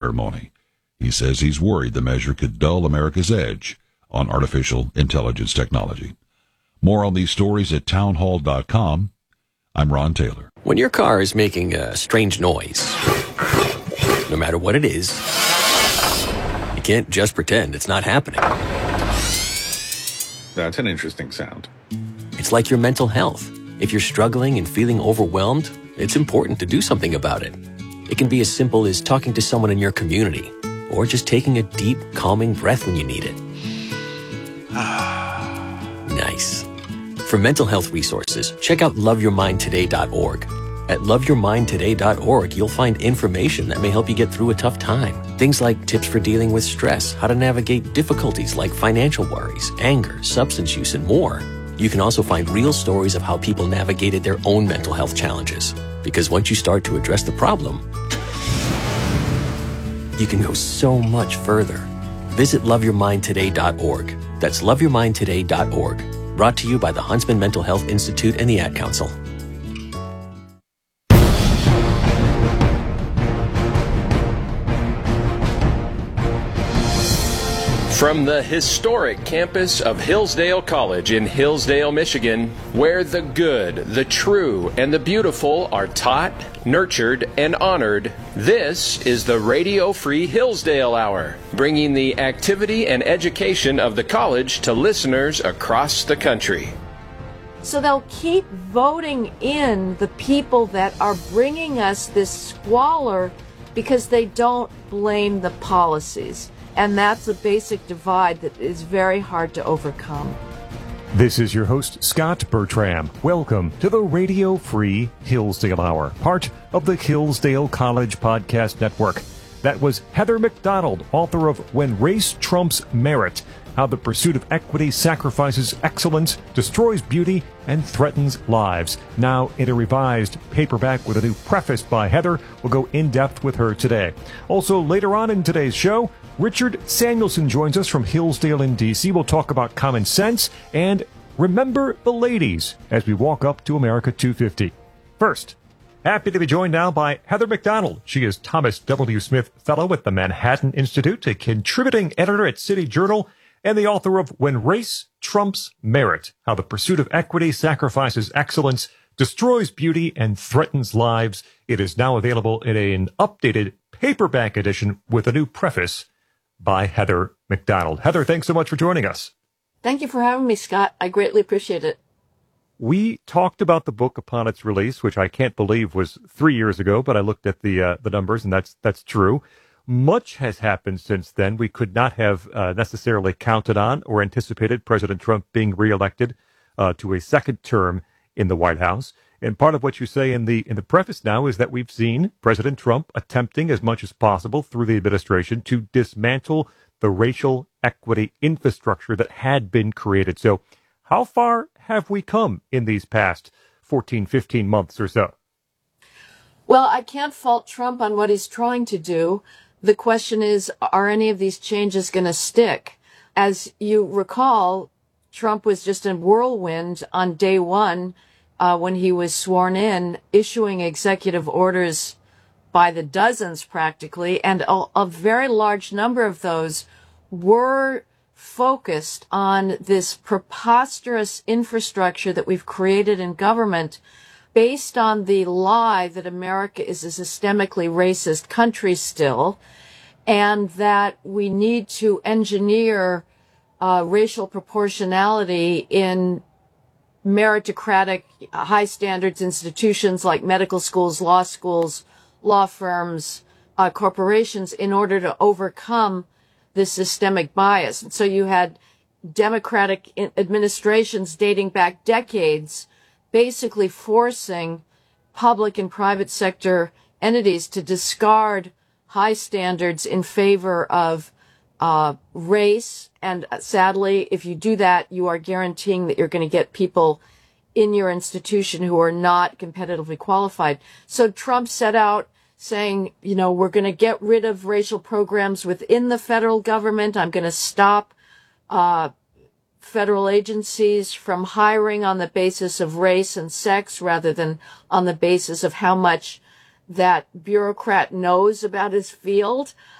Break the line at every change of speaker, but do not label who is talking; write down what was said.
acrimony. He says he's worried the measure could dull America's edge on artificial intelligence technology. More on these stories at townhall.com. I'm Ron Taylor.
When your car is making a strange noise, no matter what it is, you can't just pretend it's not happening.
That's an interesting sound.
It's like your mental health. If you're struggling and feeling overwhelmed, it's important to do something about it. It can be as simple as talking to someone in your community, or just taking a deep, calming breath when you need it. Nice. For mental health resources, check out loveyourmindtoday.org. At loveyourmindtoday.org, you'll find information that may help you get through a tough time. Things like tips for dealing with stress, how to navigate difficulties like financial worries, anger, substance use, and more. You can also find real stories of how people navigated their own mental health challenges. Because once you start to address the problem, you can go so much further. Visit loveyourmindtoday.org. That's loveyourmindtoday.org. Brought to you by the Huntsman Mental Health Institute and the Ad Council.
From the historic campus of Hillsdale College in Hillsdale, Michigan, where the good, the true, and the beautiful are taught, nurtured, and honored, this is the Radio Free Hillsdale Hour, bringing the activity and education of the college to listeners across the country.
So they'll keep voting in the people that are bringing us this squalor because they don't blame the policies. And that's a basic divide that is very hard to overcome.
This is your host, Scott Bertram. Welcome to the Radio Free Hillsdale Hour, part of the Hillsdale College Podcast Network. That was Heather McDonald, author of When Race Trumps Merit, How the Pursuit of Equity Sacrifices Excellence, Destroys Beauty, and Threatens Lives. Now in a revised paperback with a new preface by Heather. We'll go in-depth with her today. Also, later on in today's show, Richard Samuelson joins us from Hillsdale in D.C. We'll talk about common sense and remember the ladies as we walk up to America 250. First, happy to be joined now by Heather McDonald. She is Thomas W. Smith Fellow at the Manhattan Institute, a contributing editor at City Journal, and the author of When Race Trumps Merit, How the Pursuit of Equity Sacrifices Excellence, Destroys Beauty, and Threatens Lives. It is now available in an updated paperback edition with a new preface by Heather McDonald. Heather, thanks so much for joining us.
Thank you for having me, Scott. I greatly appreciate it.
We talked about the book upon its release, which I can't believe was 3 years ago, but I looked at the numbers, and that's true. Much has happened since then. We could not have necessarily counted on or anticipated President Trump being reelected to a second term in the White House. And part of what you say in the preface now is that we've seen President Trump attempting as much as possible through the administration to dismantle the racial equity infrastructure that had been created. So how far have we come in these past 14, 15 months or so?
Well, I can't fault Trump on what he's trying to do. The question is, are any of these changes going to stick? As you recall, Trump was just a whirlwind on day one when he was sworn in, issuing executive orders by the dozens practically, and a very large number of those were focused on this preposterous infrastructure that we've created in government based on the lie that America is a systemically racist country still, and that we need to engineer racial proportionality in meritocratic, high standards institutions like medical schools, law firms, corporations in order to overcome this systemic bias. And so you had Democratic administrations dating back decades basically forcing public and private sector entities to discard high standards in favor of race. And sadly, if you do that, you are guaranteeing that you're going to get people in your institution who are not competitively qualified. So Trump set out saying, you know, we're going to get rid of racial programs within the federal government. I'm going to stop federal agencies from hiring on the basis of race and sex rather than on the basis of how much that bureaucrat knows about his field.